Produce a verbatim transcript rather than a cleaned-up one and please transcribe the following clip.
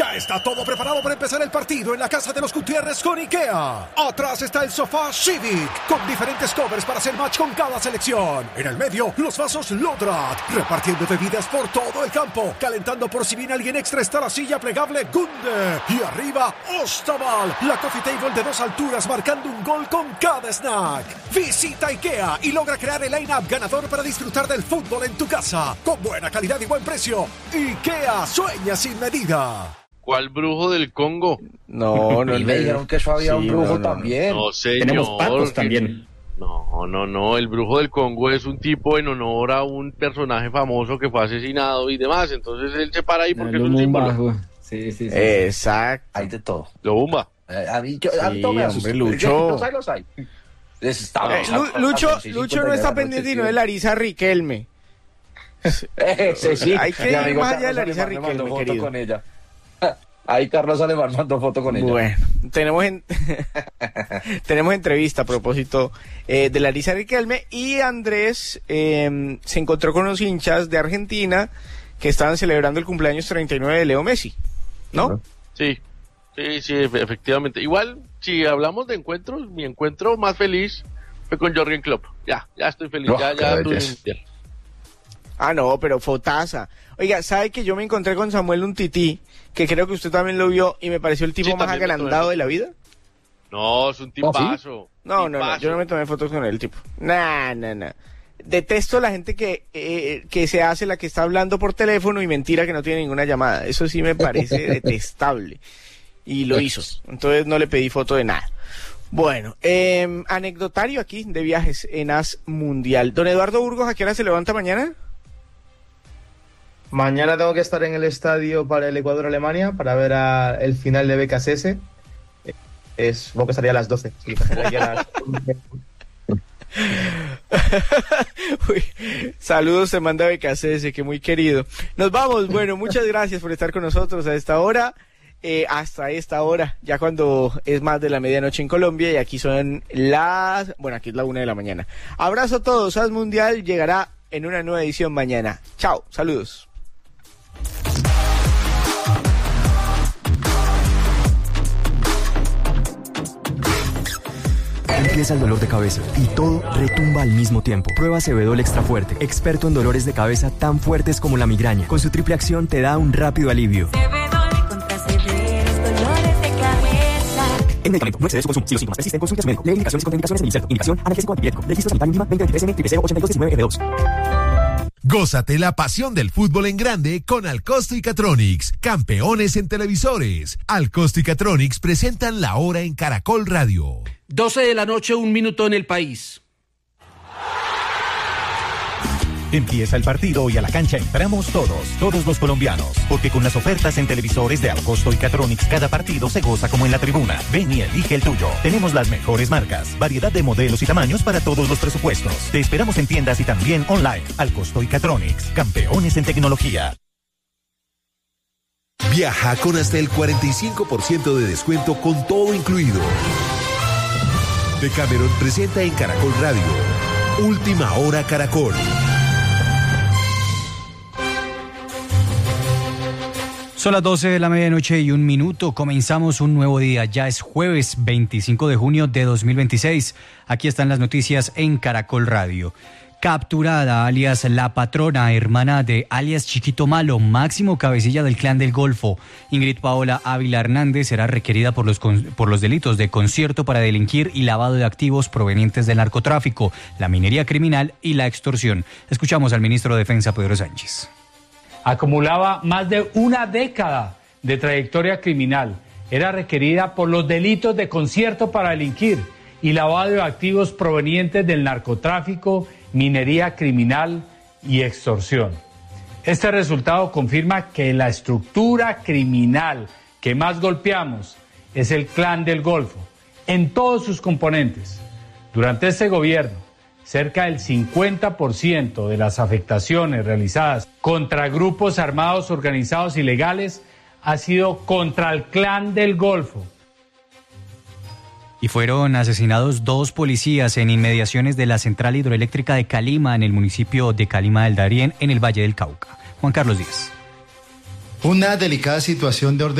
Ya está todo preparado para empezar el partido en la casa de los Gutiérrez con IKEA. Atrás está el sofá Civic, con diferentes covers para hacer match con cada selección. En el medio, los vasos Lodrat, repartiendo bebidas por todo el campo. Calentando por si viene alguien extra está la silla plegable Gunde. Y arriba, Ostaval, la coffee table de dos alturas marcando un gol con cada snack. Visita IKEA y logra crear el line-up ganador para disfrutar del fútbol en tu casa. Con buena calidad y buen precio. IKEA, sueña sin medida. ¿Cuál brujo del Congo? No, no. Y me dijeron que eso había sí, un brujo no, no, también. No, señor. Tenemos patos también. No, no, no. El brujo del Congo es un tipo en honor a un personaje famoso que fue asesinado y demás. Entonces él se para ahí porque es un símbolo. Sí, sí, sí. Exacto. Hay de todo. Lo bomba. Eh, a mí, yo, sí, a mí me hombre, Lucho. Los hay, los hay. Eh, Lucho, Lucho no está pendiente sino de Larisa Riquelme. Ese sí. Hay que ir más allá de Larisa Riquelme, querido. Con ella. Ahí Carlos Alemán mandó foto con ella. Bueno, tenemos en... tenemos entrevista a propósito eh, de Larisa Riquelme, y Andrés eh, se encontró con unos hinchas de Argentina que estaban celebrando el cumpleaños treinta y nueve de Leo Messi, ¿no? Sí, sí, sí, efectivamente. Igual, si hablamos de encuentros, mi encuentro más feliz fue con Jürgen Klopp. Ya, ya estoy feliz, Oh, ya, ya tuve un... Ah, no, pero fotaza. Oiga, ¿sabe que yo me encontré con Samuel Umtiti, que creo que usted también lo vio, y me pareció el tipo sí, más agrandado de la vida? No, es un tipazo. No, no, no, yo no me tomé fotos con él, tipo. Nah, nah, nah. Detesto la gente que, eh, que se hace la que está hablando por teléfono y mentira que no tiene ninguna llamada. Eso sí me parece detestable. Y lo hizo. Entonces no le pedí foto de nada. Bueno, eh, anecdotario aquí de viajes en As Mundial. Don Eduardo Burgos, ¿a qué hora se levanta mañana? Mañana tengo que estar en el estadio para el Ecuador-Alemania para ver a el final de B K S S. Es, supongo que estaría a las doce. Sí, a las... Uy, saludos, se manda B K S S, que muy querido. Nos vamos, bueno, muchas gracias por estar con nosotros a esta hora, eh, hasta esta hora, ya cuando es más de la medianoche en Colombia, y aquí son las, bueno, aquí es la una de la mañana. Abrazo a todos, As Mundial llegará en una nueva edición mañana. Chao, saludos. Empieza el dolor de cabeza y todo retumba al mismo tiempo. Prueba Cebedol Extra Fuerte, experto en dolores de cabeza tan fuertes como la migraña. Con su triple acción te da un rápido alivio. Cebedol contra severos dolores de cabeza. El medicamento no excede su consumo. Si los síntomas persisten, consulte a su médico. Lee indicaciones y contraindicaciones del inserto. Indicación analgésico antipirético. Registro sanitario mínima veinte veintitrés N cero cero ocho dos uno nueve F dos. Gózate la pasión del fútbol en grande con Alcosto y Catronics, campeones en televisores. Alcosto y Catronics presentan La Hora en Caracol Radio. doce de la noche, un minuto en el país. Empieza el partido y a la cancha entramos todos, todos los colombianos, porque con las ofertas en televisores de Alcosto y Catronics cada partido se goza como en la tribuna. Ven y elige el tuyo. Tenemos las mejores marcas, variedad de modelos y tamaños para todos los presupuestos. Te esperamos en tiendas y también online. Alcosto y Catronics, campeones en tecnología. Viaja con hasta el cuarenta y cinco por ciento de descuento con todo incluido. Decameron presenta en Caracol Radio Última Hora Caracol. Son las doce de la medianoche y un minuto. Comenzamos un nuevo día. Ya es jueves veinticinco de junio de dos mil veintiséis. Aquí están las noticias en Caracol Radio. Capturada, alias La Patrona, hermana de alias Chiquito Malo, máximo cabecilla del Clan del Golfo. Ingrid Paola Ávila Hernández será requerida por los, por los delitos de concierto para delinquir y lavado de activos provenientes del narcotráfico, la minería criminal y la extorsión. Escuchamos al ministro de Defensa, Pedro Sánchez. Acumulaba más de una década de trayectoria criminal. Era requerida por los delitos de concierto para delinquir y lavado de activos provenientes del narcotráfico, minería criminal y extorsión. Este resultado confirma que la estructura criminal que más golpeamos es el Clan del Golfo, en todos sus componentes. Durante este gobierno, cerca del cincuenta por ciento de las afectaciones realizadas contra grupos armados organizados ilegales ha sido contra el Clan del Golfo. Y fueron asesinados dos policías en inmediaciones de la central hidroeléctrica de Calima, en el municipio de Calima del Darién, en el Valle del Cauca. Juan Carlos Díaz. Una delicada situación de orden